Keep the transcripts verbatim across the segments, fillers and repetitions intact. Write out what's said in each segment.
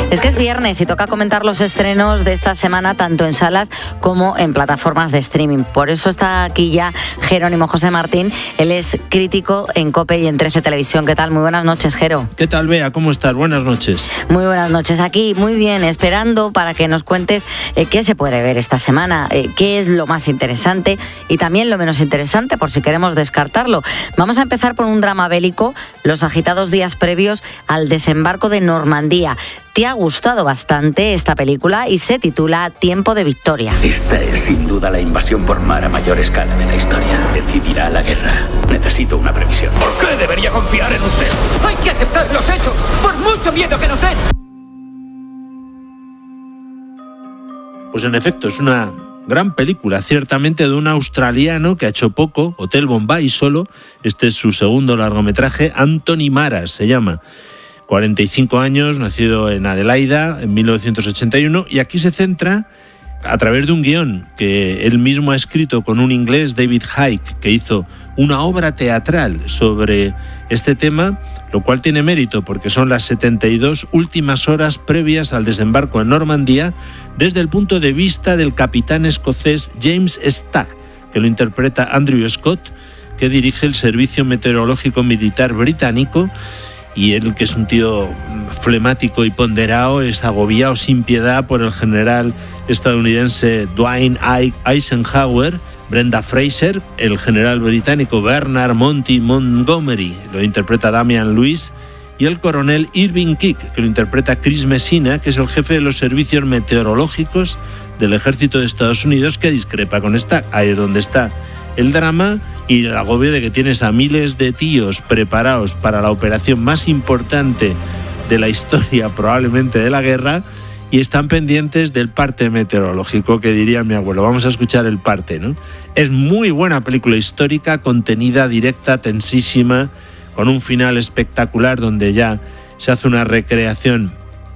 Es que es viernes y toca comentar los estrenos de esta semana tanto en salas como en plataformas de streaming. Por eso está aquí ya Jerónimo José Martín. Él es crítico en COPE y en trece Televisión. ¿Qué tal? Muy buenas noches, Jero. ¿Qué tal, Bea? ¿Cómo estás? Buenas noches. Muy buenas noches. Aquí, muy bien, esperando para que nos cuentes eh, qué se puede ver esta semana, eh, qué es lo más interesante y también lo menos interesante, por si queremos descartarlo. Vamos a empezar por un drama bélico, los agitados días previos al desembarco de Normandía. Te ha gustado bastante esta película y se titula Tiempo de Victoria. Esta es sin duda la invasión por mar a mayor escala de la historia. Decidirá la guerra. Necesito una previsión. ¿Por qué debería confiar en usted? Hay que aceptar los hechos, por mucho miedo que nos den. Pues en efecto, es una gran película, ciertamente de un australiano que ha hecho poco, Hotel Bombay solo. Este es su segundo largometraje, Anthony Maras se llama. cuarenta y cinco años, nacido en Adelaida en mil novecientos ochenta y uno, y aquí se centra a través de un guión que él mismo ha escrito con un inglés, David Icke, que hizo una obra teatral sobre este tema, lo cual tiene mérito porque son las setenta y dos últimas horas previas al desembarco en Normandía desde el punto de vista del capitán escocés James Stagg, que lo interpreta Andrew Scott, que dirige el Servicio Meteorológico Militar Británico. Y él, que es un tío flemático y ponderado, es agobiado sin piedad por el general estadounidense Dwight Eisenhower, Brenda Fraser, el general británico Bernard Monty Montgomery, lo interpreta Damian Lewis, y el coronel Irving Kick, que lo interpreta Chris Messina, que es el jefe de los servicios meteorológicos del ejército de Estados Unidos, que discrepa con esta. Ahí es donde está el drama y el agobio de que tienes a miles de tíos preparados para la operación más importante de la historia, probablemente de la guerra, y están pendientes del parte meteorológico, que diría mi abuelo. Vamos a escuchar el parte, ¿no? Es muy buena película histórica, contenida, directa, tensísima, con un final espectacular donde ya se hace una recreación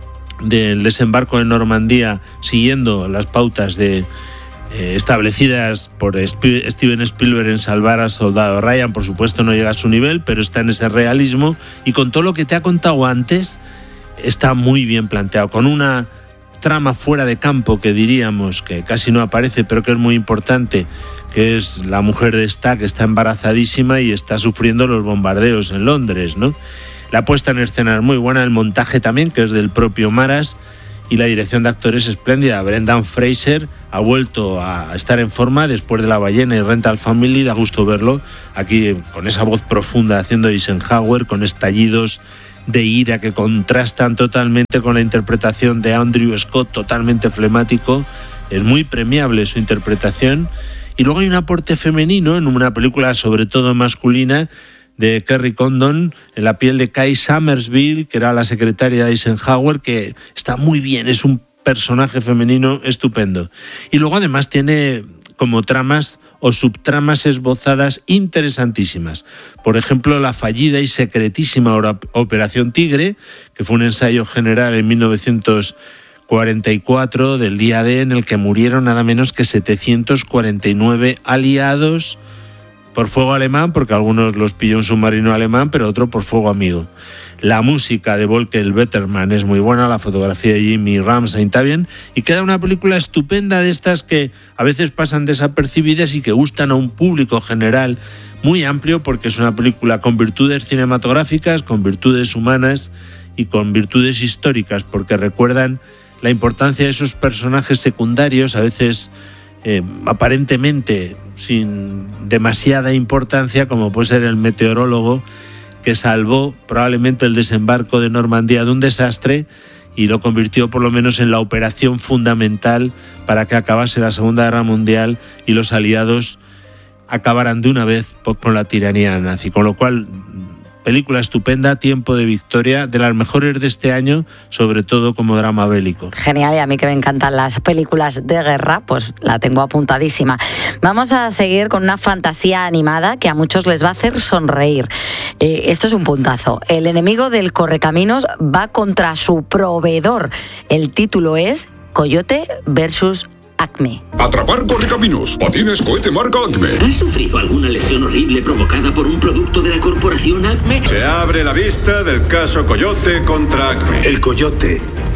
del desembarco en Normandía siguiendo las pautas de Eh, establecidas por Sp- Steven Spielberg en Salvar al Soldado Ryan. Por supuesto no llega a su nivel, pero está en ese realismo, y con todo lo que te ha contado antes está muy bien planteado, con una trama fuera de campo que diríamos que casi no aparece, pero que es muy importante, que es la mujer de Stagg, que está embarazadísima y está sufriendo los bombardeos en Londres, ¿no? La puesta en escena es muy buena, el montaje también, que es del propio Maras, y la dirección de actores espléndida. Brendan Fraser ha vuelto a estar en forma después de La ballena y Rental Family. Da gusto verlo aquí con esa voz profunda haciendo Eisenhower, con estallidos de ira que contrastan totalmente con la interpretación de Andrew Scott, totalmente flemático. Es muy premiable su interpretación. Y luego hay un aporte femenino en una película sobre todo masculina, de Kerry Condon, en la piel de Kai Summersville, que era la secretaria de Eisenhower, que está muy bien, es un personaje femenino estupendo. Y luego además tiene como tramas o subtramas esbozadas interesantísimas. Por ejemplo, la fallida y secretísima Operación Tigre, que fue un ensayo general en mil novecientos cuarenta y cuatro del día D, en el que murieron nada menos que setecientos cuarenta y nueve aliados por fuego alemán, porque algunos los pilló un submarino alemán, pero otro por fuego amigo. La música de Volker Wettermann es muy buena, la fotografía de Jimmy Ramsay está bien, y queda una película estupenda de estas que a veces pasan desapercibidas y que gustan a un público general muy amplio, porque es una película con virtudes cinematográficas, con virtudes humanas y con virtudes históricas, porque recuerdan la importancia de esos personajes secundarios, a veces Eh, aparentemente sin demasiada importancia, como puede ser el meteorólogo que salvó probablemente el desembarco de Normandía de un desastre y lo convirtió por lo menos en la operación fundamental para que acabase la Segunda Guerra Mundial y los aliados acabaran de una vez con la tiranía nazi. Con lo cual, película estupenda, Tiempo de Victoria, de las mejores de este año, sobre todo como drama bélico. Genial, y a mí que me encantan las películas de guerra, pues la tengo apuntadísima. Vamos a seguir con una fantasía animada que a muchos les va a hacer sonreír. Eh, esto es un puntazo. El enemigo del correcaminos va contra su proveedor. El título es Coyote versus Acme. Atrapar correcaminos. Patines cohete marca Acme. ¿Has sufrido alguna lesión horrible provocada por un producto de la corporación Acme? Se abre la vista del caso Coyote contra Acme. El Coyote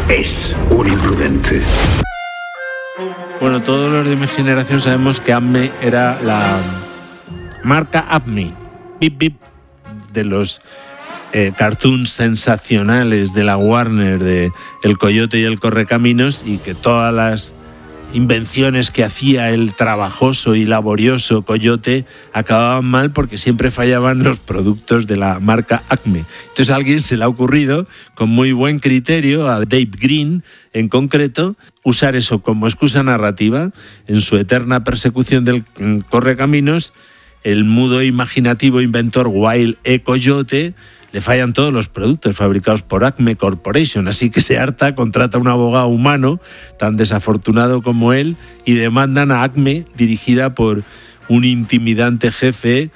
es un imprudente. Bueno, todos los de mi generación sabemos que Acme era la marca Acme, bip bip, de los eh, cartoons sensacionales de la Warner, de El Coyote y el Correcaminos, y que todas las invenciones que hacía el trabajoso y laborioso Coyote acababan mal porque siempre fallaban los productos de la marca Acme. Entonces a alguien se le ha ocurrido, con muy buen criterio, a Dave Green en concreto, usar eso como excusa narrativa. En su eterna persecución del Correcaminos, el mudo e imaginativo inventor Wild E. Coyote le fallan todos los productos fabricados por Acme Corporation, así que se harta, contrata a un abogado humano tan desafortunado como él y demandan a Acme, dirigida por un intimidante jefe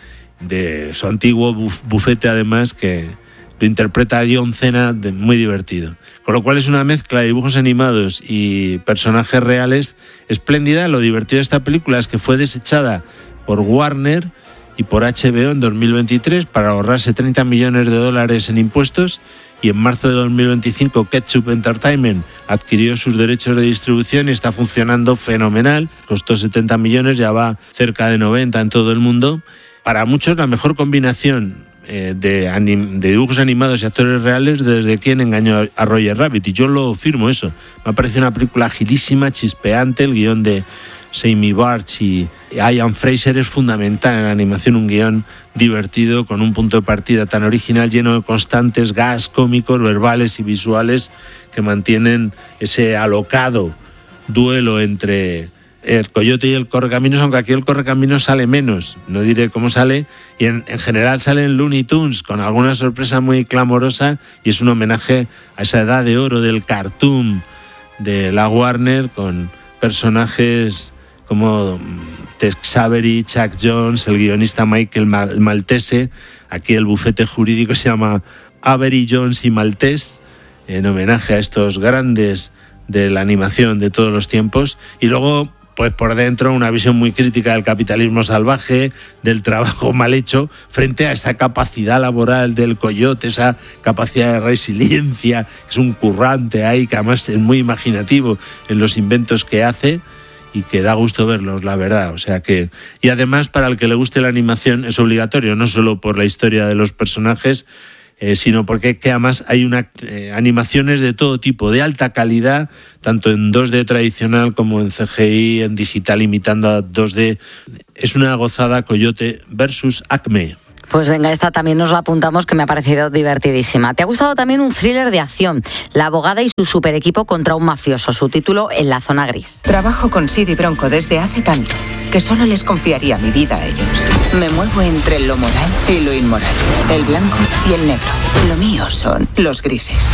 de su antiguo buf- bufete, además, que lo interpreta John Cena, de, muy divertido. Con lo cual es una mezcla de dibujos animados y personajes reales espléndida. Lo divertido de esta película es que fue desechada por Warner y por H B O en dos mil veintitrés para ahorrarse treinta millones de dólares en impuestos, y en marzo de dos mil veinticinco Ketchup Entertainment adquirió sus derechos de distribución y está funcionando fenomenal. Costó setenta millones, ya va cerca de noventa en todo el mundo. Para muchos la mejor combinación eh, de, anim- de dibujos animados y actores reales desde Quien engañó a Roger Rabbit, y yo lo firmo eso. Me ha parecido una película agilísima, chispeante. El guión de Sammy Barch y Ian Fraser es fundamental en la animación, un guión divertido con un punto de partida tan original, lleno de constantes gags cómicos, verbales y visuales que mantienen ese alocado duelo entre el Coyote y el Correcaminos, aunque aquí el Correcaminos sale menos, no diré cómo sale, y en, en general salen Looney Tunes con alguna sorpresa muy clamorosa, y es un homenaje a esa edad de oro del cartoon de la Warner, con personajes como Tex Avery, Chuck Jones, el guionista Michael Maltese. Aquí el bufete jurídico se llama Avery, Jones y Maltese, en homenaje a estos grandes de la animación de todos los tiempos. Y luego, pues por dentro, una visión muy crítica del capitalismo salvaje, del trabajo mal hecho, frente a esa capacidad laboral del Coyote, esa capacidad de resiliencia, que es un currante ahí, que además es muy imaginativo en los inventos que hace, y que da gusto verlos, la verdad. O sea que, y además, para el que le guste la animación es obligatorio, no solo por la historia de los personajes, eh, sino porque que además hay una, eh, animaciones de todo tipo, de alta calidad, tanto en dos D tradicional como en C G I, en digital imitando a dos D. Es una gozada. Coyote versus Acme. Pues venga, esta también nos la apuntamos, que me ha parecido divertidísima. ¿Te ha gustado también un thriller de acción? La abogada y su super equipo contra un mafioso. Su título, En la zona gris. Trabajo con Sid y Bronco desde hace tanto que solo les confiaría mi vida a ellos. Me muevo entre lo moral y lo inmoral, el blanco y el negro. Lo mío son los grises.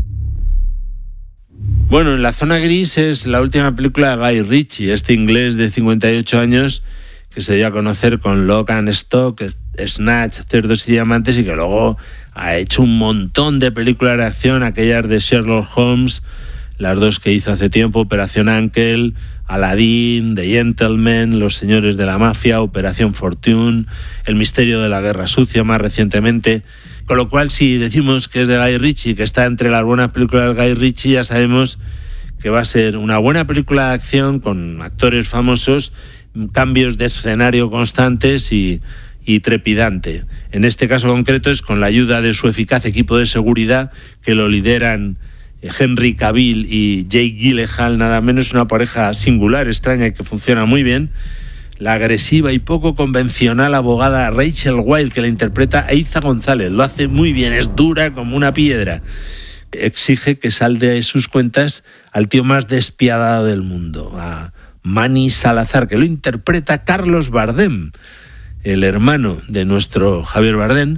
Bueno, En la zona gris es la última película de Guy Ritchie, este inglés de cincuenta y ocho años que se dio a conocer con Lock and Stock, Snatch, Cerdos y Diamantes, y que luego ha hecho un montón de películas de acción, aquellas de Sherlock Holmes, las dos que hizo hace tiempo, Operación Ankel, Aladdin, The Gentleman, Los Señores de la Mafia, Operación Fortune, El Misterio de la Guerra Sucia más recientemente. Con lo cual, si decimos que es de Guy Ritchie, que está entre las buenas películas de Guy Ritchie, ya sabemos que va a ser una buena película de acción con actores famosos, cambios de escenario constantes y, y trepidante. En este caso concreto es con la ayuda de su eficaz equipo de seguridad, que lo lideran Henry Cavill y Jake Gyllenhaal, nada menos, una pareja singular, extraña y que funciona muy bien. La agresiva y poco convencional abogada Rachel Weisz, que la interpreta Eiza González, lo hace muy bien, es dura como una piedra. Exige que salde de sus cuentas al tío más despiadado del mundo, a Manny Salazar, que lo interpreta Carlos Bardem, el hermano de nuestro Javier Bardem.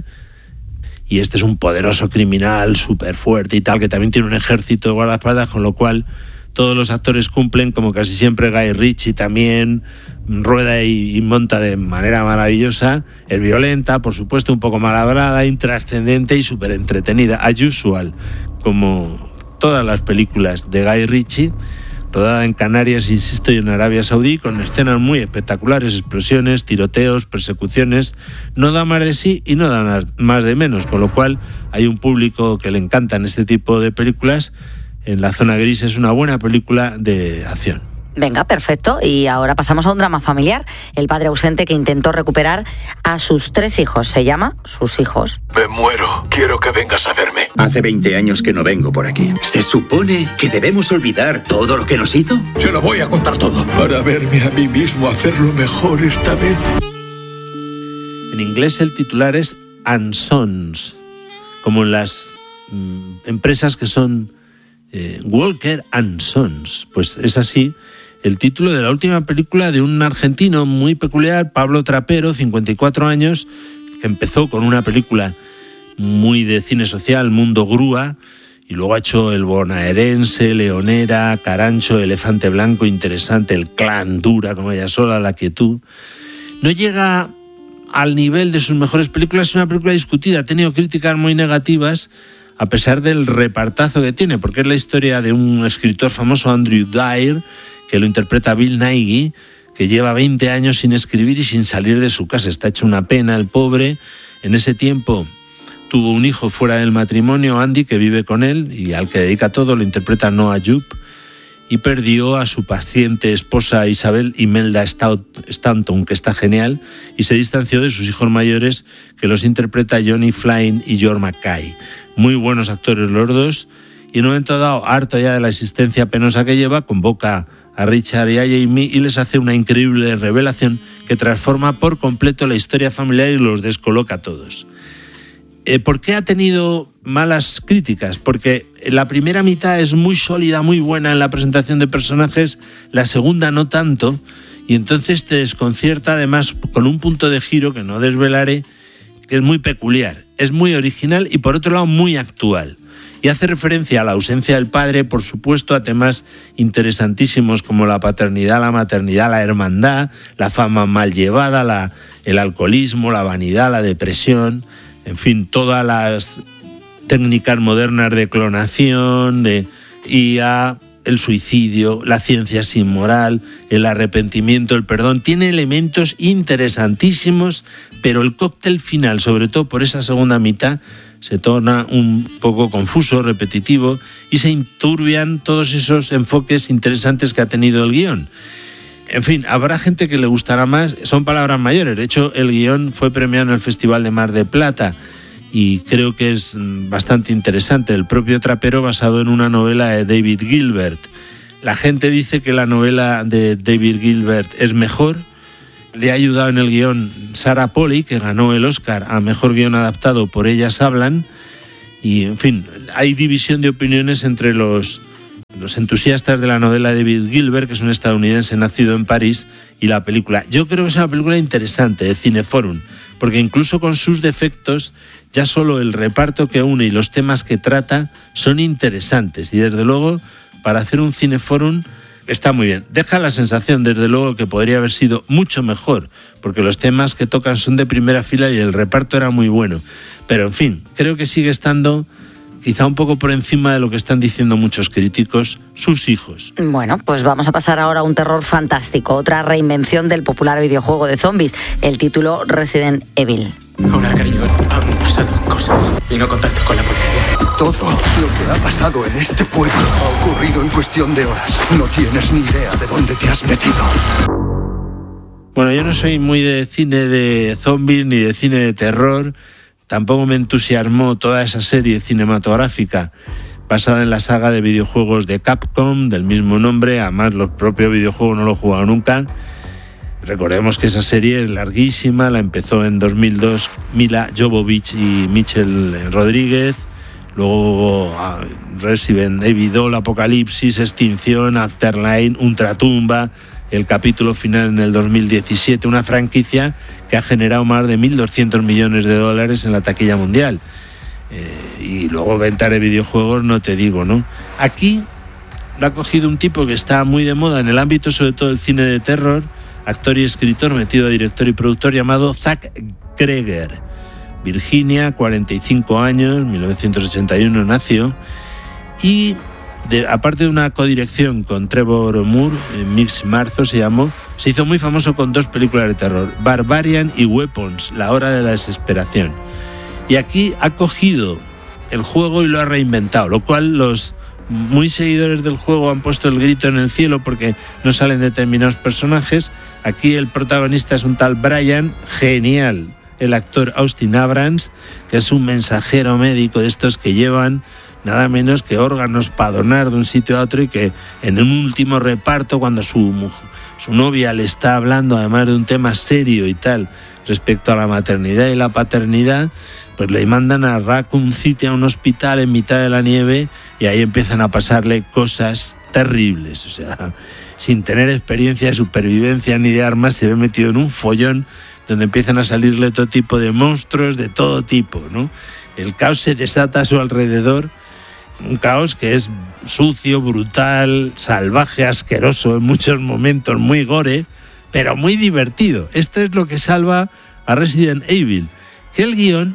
Y este es un poderoso criminal súper fuerte y tal, que también tiene un ejército de guardaespaldas, con lo cual todos los actores cumplen, como casi siempre. Guy Ritchie también rueda y, y monta de manera maravillosa. Es violenta, por supuesto, un poco mal hablada, intrascendente y súper entretenida, as usual, como todas las películas de Guy Ritchie. Rodada en Canarias, insisto, y en Arabia Saudí, con escenas muy espectaculares, explosiones, tiroteos, persecuciones. No da más de sí y no da más de menos, con lo cual hay un público que le encantan este tipo de películas, en la zona gris. Es una buena película de acción. Venga, perfecto. Y ahora pasamos a un drama familiar. El padre ausente que intentó recuperar a sus tres hijos. Se llama Sus hijos. Me muero. Quiero que vengas a verme. Hace veinte años que no vengo por aquí. ¿Se supone que debemos olvidar todo lo que nos hizo? Se lo voy a contar todo. Para verme a mí mismo hacerlo mejor esta vez. En inglés el titular es And Sons, como en las mm, empresas que son eh, Walker and Sons. Pues es así el título de la última película de un argentino muy peculiar, Pablo Trapero, cincuenta y cuatro años, que empezó con una película muy de cine social, Mundo Grúa, y luego ha hecho El Bonaerense, Leonera, Carancho, Elefante Blanco, interesante, El Clan, Dura, como ella sola, La Quietud. No llega al nivel de sus mejores películas, es una película discutida, ha tenido críticas muy negativas, a pesar del repartazo que tiene, porque es la historia de un escritor famoso, Andrew Dyer, que lo interpreta Bill Nighy, que lleva veinte años sin escribir y sin salir de su casa. Está hecho una pena el pobre. En ese tiempo tuvo un hijo fuera del matrimonio, Andy, que vive con él y al que dedica todo, lo interpreta Noah Jupe, y perdió a su paciente esposa Isabel Imelda Stanton, que está genial, y se distanció de sus hijos mayores, que los interpreta Johnny Flynn y George Mackay. Muy buenos actores los dos, y en un momento dado, harto ya de la existencia penosa que lleva, convoca a Richard y a Jamie y les hace una increíble revelación que transforma por completo la historia familiar y los descoloca a todos. Eh, ¿Por qué ha tenido malas críticas? Porque la primera mitad es muy sólida, muy buena en la presentación de personajes, la segunda no tanto, y entonces te desconcierta, además con un punto de giro que no desvelaré, que es muy peculiar, es muy original y por otro lado muy actual. Y hace referencia a la ausencia del padre, por supuesto, a temas interesantísimos como la paternidad, la maternidad, la hermandad, la fama mal llevada, la, el alcoholismo, la vanidad, la depresión, en fin, todas las técnicas modernas de clonación, de I A, el suicidio, la ciencia sin moral, el arrepentimiento, el perdón. Tiene elementos interesantísimos, pero el cóctel final, sobre todo por esa segunda mitad, se torna un poco confuso, repetitivo, y se enturbian todos esos enfoques interesantes que ha tenido el guión. En fin, habrá gente que le gustará más, son palabras mayores. De hecho, el guión fue premiado en el Festival de Mar de Plata y creo que es bastante interesante. El propio Trapero, basado en una novela de David Gilbert. La gente dice que la novela de David Gilbert es mejor. Le ha ayudado en el guión Sarah Polley, que ganó el Oscar a Mejor Guión Adaptado por Ellas Hablan. Y, en fin, hay división de opiniones entre los, los entusiastas de la novela de David Gilbert, que es un estadounidense nacido en París, y la película. Yo creo que es una película interesante, de Cineforum, porque incluso con sus defectos, ya solo el reparto que une y los temas que trata son interesantes. Y, desde luego, para hacer un Cineforum está muy bien. Deja la sensación, desde luego, que podría haber sido mucho mejor, porque los temas que tocan son de primera fila y el reparto era muy bueno. Pero, en fin, creo que sigue estando quizá un poco por encima de lo que están diciendo muchos críticos, Sus hijos. Bueno, pues vamos a pasar ahora a un terror fantástico, otra reinvención del popular videojuego de zombies, el título Resident Evil. Hola, cariño, han pasado cosas y no contacto con la policía. Todo lo que ha pasado en este pueblo ha ocurrido en cuestión de horas. No tienes ni idea de dónde te has metido. Bueno, yo no soy muy de cine de zombies ni de cine de terror. Tampoco me entusiasmó toda esa serie cinematográfica basada en la saga de videojuegos de Capcom, del mismo nombre. Además, los propios videojuegos no lo he jugado nunca. Recordemos que esa serie es larguísima, la empezó en dos mil dos Mila Jovovich y Michelle Rodríguez. Luego Resident Evil dos, Apocalipsis, Extinción, Afterlife, Ultratumba, el capítulo final en el dos mil diecisiete, una franquicia que ha generado más de mil doscientos millones de dólares en la taquilla mundial. Eh, y luego venta de videojuegos, no te digo, ¿no? Aquí lo ha cogido un tipo que está muy de moda en el ámbito, sobre todo del cine de terror, actor y escritor, metido a director y productor, llamado Zach Greger. Virginia, cuarenta y cinco años, mil novecientos ochenta y uno nació, y de, aparte de una codirección con Trevor Moore, Mix Marzo se llamó, se hizo muy famoso con dos películas de terror, Barbarian y Weapons, La hora de la desesperación. Y aquí ha cogido el juego y lo ha reinventado, lo cual los muy seguidores del juego han puesto el grito en el cielo porque no salen determinados personajes. Aquí el protagonista es un tal Brian, genial, el actor Austin Abrams, que es un mensajero médico de estos que llevan nada menos que órganos para donar de un sitio a otro, y que en un último reparto, cuando su, su novia le está hablando además de un tema serio y tal respecto a la maternidad y la paternidad, pues le mandan a Raccoon City, a un hospital en mitad de la nieve, y ahí empiezan a pasarle cosas terribles. O sea, sin tener experiencia de supervivencia ni de armas, se ve metido en un follón donde empiezan a salirle todo tipo de monstruos de todo tipo, ¿no? El caos se desata a su alrededor, un caos que es sucio, brutal, salvaje, asqueroso en muchos momentos, muy gore, pero muy divertido. Esto es lo que salva a Resident Evil, que el guión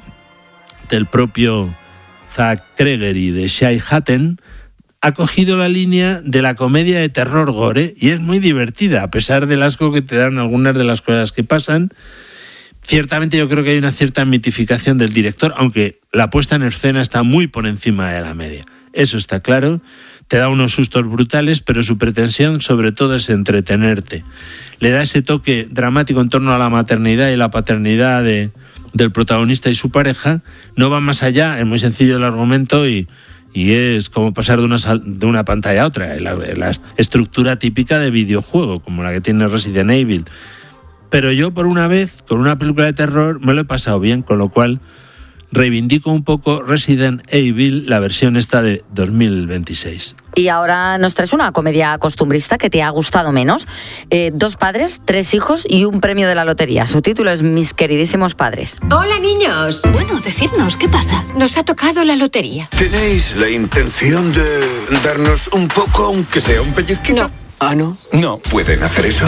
del propio Zach Kreger y de Shai Hatton ha cogido la línea de la comedia de terror gore, y es muy divertida, a pesar del asco que te dan algunas de las cosas que pasan. Ciertamente yo creo que hay una cierta mitificación del director, aunque la puesta en escena está muy por encima de la media. Eso está claro. Te da unos sustos brutales, pero su pretensión sobre todo es entretenerte. Le da ese toque dramático en torno a la maternidad y la paternidad de, del protagonista y su pareja. No va más allá, es muy sencillo el argumento y, y es como pasar de una, de una pantalla a otra. La, la estructura típica de videojuego, como la que tiene Resident Evil. Pero yo, por una vez, con una película de terror, me lo he pasado bien, con lo cual reivindico un poco Resident Evil, la versión esta de dos mil veintiséis. Y ahora nos traes una comedia costumbrista que te ha gustado menos. Eh, dos padres, tres hijos y un premio de la lotería. Su título es Mis queridísimos padres. Hola, niños. Bueno, decidnos, ¿qué pasa? Nos ha tocado la lotería. ¿Tenéis la intención de darnos un poco, aunque sea un pellizquito? No. ¿Ah, no? No. ¿Pueden hacer eso?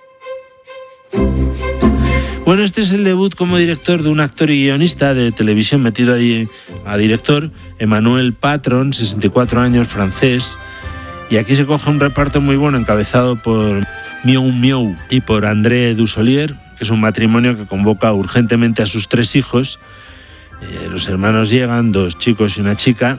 Bueno, este es el debut como director de un actor y guionista de televisión metido ahí a director, Emmanuel Patron, sesenta y cuatro años, francés, y aquí se coge un reparto muy bueno encabezado por Miou Miou y por André Dussolier, que es un matrimonio que convoca urgentemente a sus tres hijos. Eh, los hermanos llegan, dos chicos y una chica,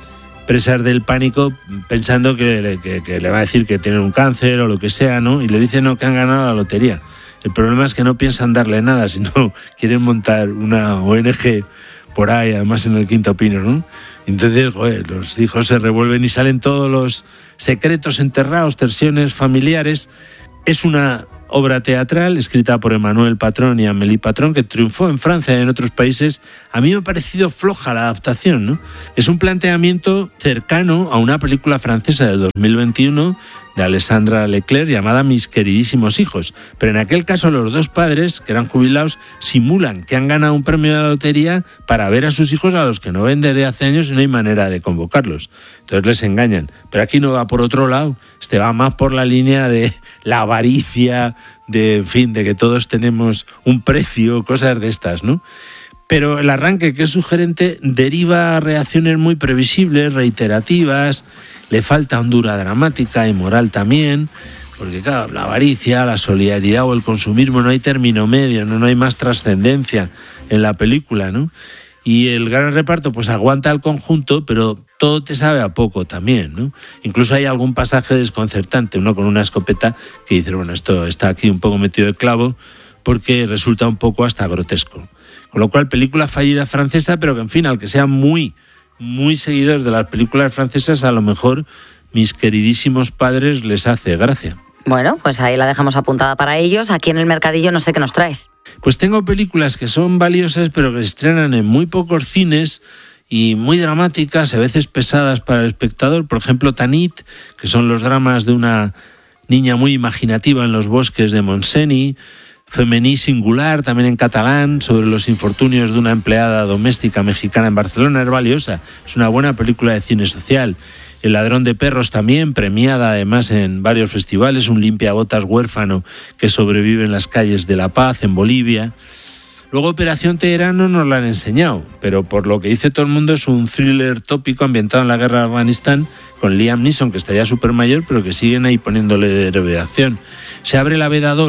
presas del pánico, pensando que, que, que le va a decir que tienen un cáncer o lo que sea, ¿no? Y le dicen no, que han ganado la lotería. El problema es que no piensan darle nada, sino quieren montar una O N Ge por ahí, además en el Quinto Pino, ¿no? Entonces, joder, los hijos se revuelven y salen todos los secretos enterrados, tensiones familiares. Es una obra teatral escrita por Emmanuel Patron y Amélie Patron, que triunfó en Francia y en otros países. A mí me ha parecido floja la adaptación, ¿no? Es un planteamiento cercano a una película francesa de dos mil veintiuno de Alessandra Leclerc llamada Mis queridísimos hijos. Pero en aquel caso los dos padres, que eran jubilados, simulan que han ganado un premio de la lotería para ver a sus hijos, a los que no ven desde hace años y no hay manera de convocarlos. Entonces les engañan. Pero aquí no va por otro lado, este va más por la línea de la avaricia, de, en fin, de que todos tenemos un precio, cosas de estas, ¿no? Pero el arranque, que es sugerente, deriva a reacciones muy previsibles, reiterativas. Le falta hondura dramática y moral también, porque claro, la avaricia, la solidaridad o el consumismo, no hay término medio, no, no hay más trascendencia en la película, ¿no? Y el gran reparto pues aguanta el conjunto, pero todo te sabe a poco también, ¿no? Incluso hay algún pasaje desconcertante, uno con una escopeta que dice, bueno, esto está aquí un poco metido de clavo, porque resulta un poco hasta grotesco. Con lo cual, película fallida francesa, pero que en fin, al que sea muy, muy seguidores de las películas francesas, a lo mejor Mis queridísimos padres les hace gracia. Bueno, pues ahí la dejamos apuntada para ellos. Aquí en el mercadillo no sé qué nos traes. Pues tengo películas que son valiosas, pero que se estrenan en muy pocos cines y muy dramáticas, a veces pesadas para el espectador. Por ejemplo, Tanit, que son los dramas de una niña muy imaginativa en los bosques de Montseny. Femení Singular, también en catalán, sobre los infortunios de una empleada doméstica mexicana en Barcelona. Es valiosa, es una buena película de cine social. El ladrón de perros también, premiada además en varios festivales. Un limpiabotas huérfano que sobrevive en las calles de La Paz, en Bolivia. Luego Operación Teherán no nos la han enseñado, pero por lo que dice todo el mundo es un thriller tópico ambientado en la guerra de Afganistán, con Liam Neeson, que está ya súper mayor, pero que siguen ahí poniéndole de revelación. Se abre la veda dos,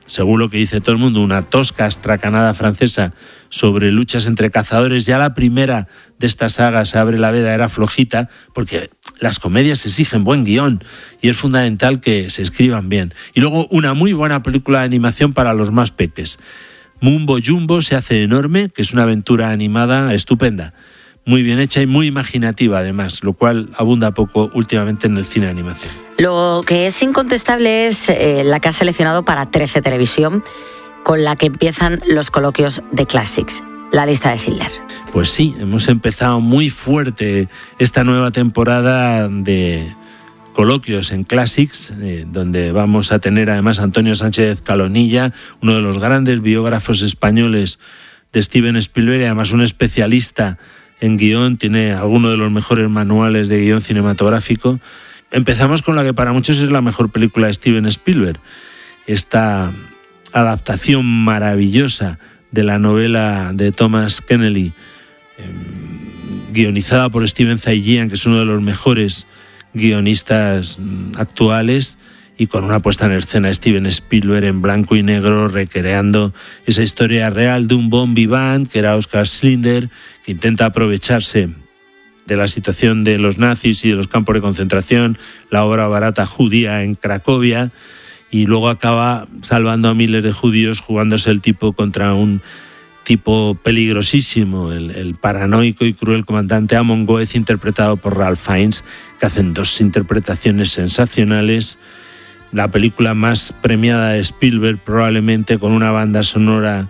según lo que dice todo el mundo, una tosca astracanada francesa sobre luchas entre cazadores. Ya la primera de esta saga, Se abre la veda, era flojita, porque las comedias exigen buen guión y es fundamental que se escriban bien. Y luego una muy buena película de animación para los más peques. Mumbo Jumbo se hace enorme, que es una aventura animada estupenda, muy bien hecha y muy imaginativa además, lo cual abunda poco últimamente en el cine de animación. Lo que es incontestable es eh, la que has seleccionado para trece Televisión, con la que empiezan los coloquios de Classics, la lista de Schindler. Pues sí, hemos empezado muy fuerte esta nueva temporada de coloquios en Classics, eh, donde vamos a tener además a Antonio Sánchez Calonilla, uno de los grandes biógrafos españoles de Steven Spielberg y además un especialista en guión, tiene algunos de los mejores manuales de guión cinematográfico. Empezamos con la que para muchos es la mejor película de Steven Spielberg, esta adaptación maravillosa de la novela de Thomas Keneally, eh, guionizada por Steven Zaillian, que es uno de los mejores guionistas actuales, y con una puesta en escena de Steven Spielberg en blanco y negro, recreando esa historia real de un bon vivant que era Oskar Schindler, que intenta aprovecharse de la situación de los nazis y de los campos de concentración, la obra barata judía en Cracovia, y luego acaba salvando a miles de judíos, jugándose el tipo contra un tipo peligrosísimo, el, el paranoico y cruel comandante Amon Goeth, interpretado por Ralph Fiennes, que hacen dos interpretaciones sensacionales. La película más premiada de Spielberg, probablemente, con una banda sonora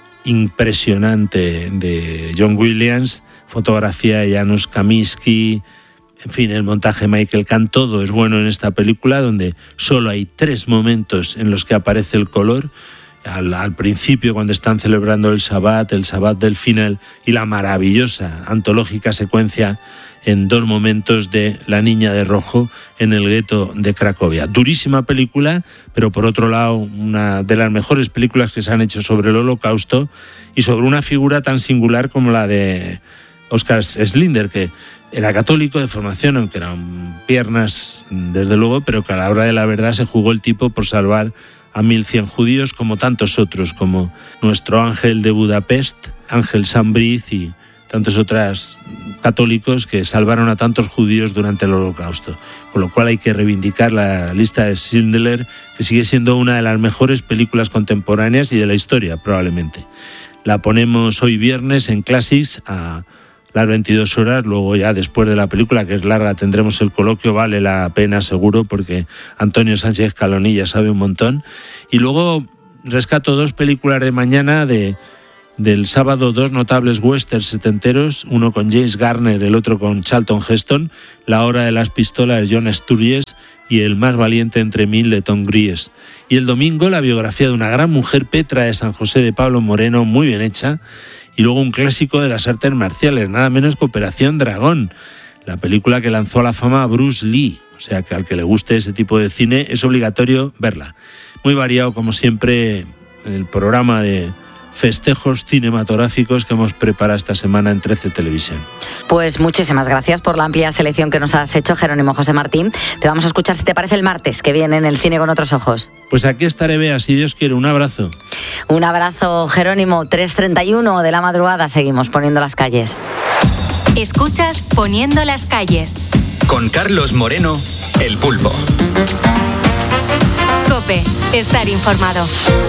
impresionante de John Williams, fotografía de Janusz Kaminski, en fin, el montaje de Michael Kahn, todo es bueno en esta película, donde solo hay tres momentos en los que aparece el color. Al, al principio, cuando están celebrando el Shabbat, el Shabbat del final, y la maravillosa, antológica secuencia en dos momentos de La niña de rojo en el gueto de Cracovia. Durísima película, pero por otro lado una de las mejores películas que se han hecho sobre el Holocausto y sobre una figura tan singular como la de Oskar Schindler, que era católico de formación, aunque eran piernas desde luego, pero que a la hora de la verdad se jugó el tipo por salvar a mil cien judíos, como tantos otros, como nuestro Ángel de Budapest, Ángel Sambriz y tantos otros católicos que salvaron a tantos judíos durante el Holocausto. Con lo cual hay que reivindicar la lista de Schindler, que sigue siendo una de las mejores películas contemporáneas y de la historia, probablemente. La ponemos hoy viernes en Classics a las veintidós horas, luego ya después de la película, que es larga, tendremos el coloquio, vale la pena seguro, porque Antonio Sánchez Calonilla sabe un montón. Y luego rescato dos películas de mañana de... del sábado, dos notables westerns setenteros, uno con James Garner, el otro con Charlton Heston, La hora de las pistolas de John Sturges y El más valiente entre mil de Tom Gries. Y el domingo la biografía de una gran mujer, Petra de San José, de Pablo Moreno, muy bien hecha, y luego un clásico de las artes marciales, nada menos que Operación Dragón, la película que lanzó a la fama a Bruce Lee. O sea que al que le guste ese tipo de cine es obligatorio verla. Muy variado, como siempre, el programa de festejos cinematográficos que hemos preparado esta semana en trece Televisión. Pues muchísimas gracias por la amplia selección que nos has hecho, Jerónimo José Martín. Te vamos a escuchar, si te parece, el martes, que viene en El cine con otros ojos. Pues aquí estaré, Bea, si Dios quiere. Un abrazo. Un abrazo, Jerónimo. tres treinta y uno de la madrugada, seguimos poniendo las calles. Escuchas Poniendo las calles. Con Carlos Moreno, El Pulpo. COPE, estar informado.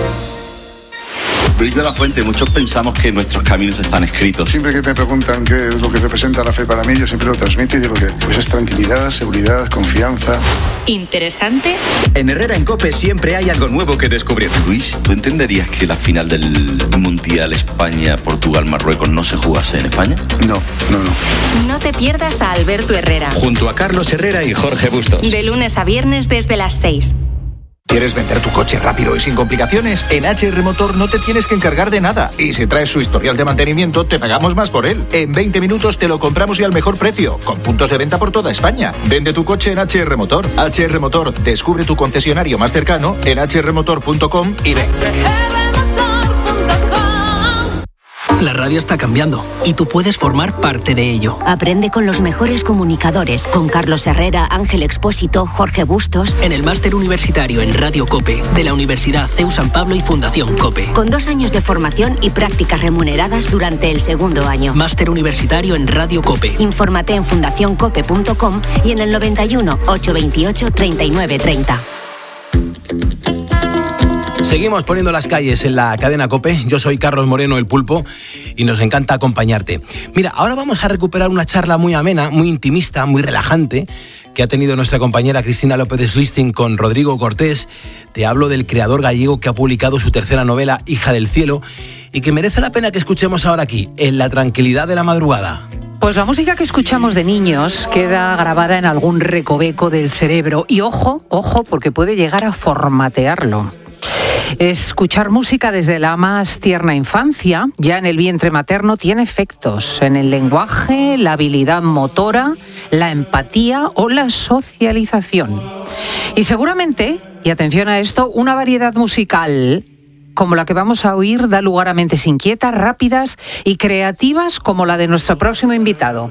Luis de la Fuente, muchos pensamos que nuestros caminos están escritos. Siempre que me preguntan qué es lo que representa la fe para mí, yo siempre lo transmito y digo que pues es tranquilidad, seguridad, confianza. ¿Interesante? En Herrera en COPE siempre hay algo nuevo que descubrir. Luis, ¿tú entenderías que la final del Mundial España-Portugal-Marruecos no se jugase en España? No, no, no. No te pierdas a Alberto Herrera. Junto a Carlos Herrera y Jorge Bustos. De lunes a viernes desde las seis. ¿Quieres vender tu coche rápido y sin complicaciones? En H R Motor no te tienes que encargar de nada. Y si traes su historial de mantenimiento, te pagamos más por él. En veinte minutos te lo compramos y al mejor precio, con puntos de venta por toda España. Vende tu coche en H R Motor. H R Motor, descubre tu concesionario más cercano en h r motor punto com y ven. La radio está cambiando y tú puedes formar parte de ello. Aprende con los mejores comunicadores, con Carlos Herrera, Ángel Expósito, Jorge Bustos. En el Máster Universitario en Radio COPE, de la Universidad C E U San Pablo y Fundación COPE. Con dos años de formación y prácticas remuneradas durante el segundo año. Máster Universitario en Radio COPE. Infórmate en fundación cope punto com y en el noventa y uno, ochocientos veintiocho, treinta y nueve treinta. Seguimos poniendo las calles en la cadena COPE. Yo soy Carlos Moreno, el Pulpo, y nos encanta acompañarte. Mira, ahora vamos a recuperar una charla muy amena, muy intimista, muy relajante, que ha tenido nuestra compañera Cristina López Schlisting con Rodrigo Cortés. Te hablo del creador gallego que ha publicado su tercera novela, Hija del Cielo, y que merece la pena que escuchemos ahora aquí, en la tranquilidad de la madrugada. Pues la música que escuchamos de niños queda grabada en algún recoveco del cerebro. Y ojo, ojo, porque puede llegar a formatearlo. Escuchar música desde la más tierna infancia, ya en el vientre materno, tiene efectos en el lenguaje, la habilidad motora, la empatía o la socialización. Y seguramente, y atención a esto, una variedad musical como la que vamos a oír da lugar a mentes inquietas, rápidas y creativas como la de nuestro próximo invitado.